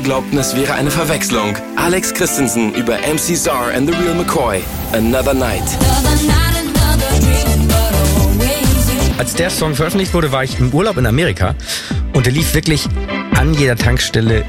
glaubten, es wäre eine Verwechslung. Alex Christensen über MC Czar and the Real McCoy. Another Night. Als der Song veröffentlicht wurde, war ich im Urlaub in Amerika und der lief wirklich an jeder Tankstelle